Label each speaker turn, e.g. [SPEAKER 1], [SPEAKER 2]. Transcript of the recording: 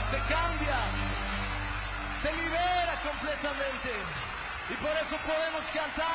[SPEAKER 1] te cambia, te libera completamente. Y por eso podemos cantar.